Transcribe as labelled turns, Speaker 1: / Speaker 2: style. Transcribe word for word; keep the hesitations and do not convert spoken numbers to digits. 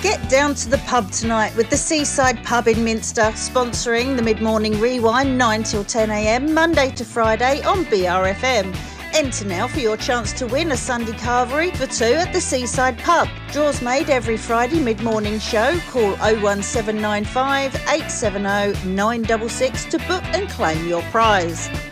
Speaker 1: Get down to the pub tonight with the Seaside Pub in Minster, sponsoring the Mid-Morning Rewind nine till ten a m, Monday to Friday on B R F M. Enter now for your chance to win a Sunday carvery for two at the Seaside Pub. Draws made every Friday mid-morning show. Call oh one seven nine five, eight seven oh, nine six six to book and claim your prize.